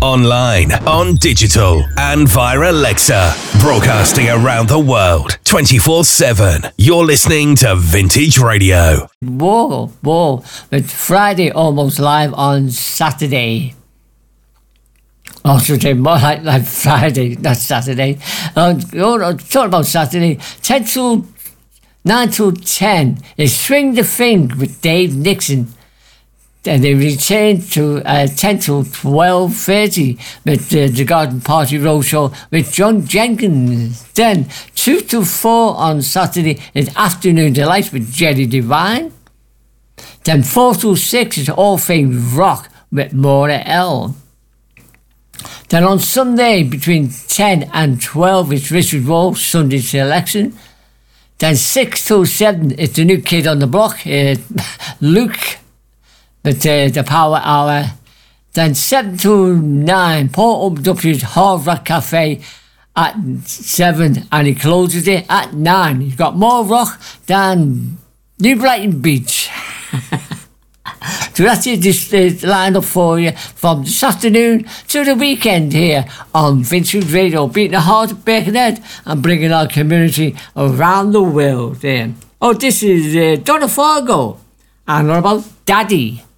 online, on digital, and via Alexa. Broadcasting around the world, 24/7. You're listening to Vintage Radio. Whoa. It's Friday almost live on Saturday. Oh, Saturday, more like Friday, not Saturday. Talking about Saturday, 9 to 10 is Swing the Thing with Dave Nixon. Then they return to 10 to 12:30 with the Garden Party Roadshow with John Jenkins. Then 2 to 4 on Saturday is Afternoon Delights with Jerry Devine. Then 4 to 6 is All Things Rock with Maura L. Then on Sunday between 10 and 12 is Richard Rowe, Sunday Selection. Then 6 to 7 is the new kid on the block, Luke, with the Power Hour. Then 7 to 9, Paul W's Hard Rock Cafe at 7, and he closes it at 9. He's got more rock than New Brighton Beach. So that's it, just lined up for you from this afternoon to the weekend here on Vintage Radio, beating the heart of Birkenhead and bringing our community around the world. Oh, this is Donna Fargo, and what about Daddy?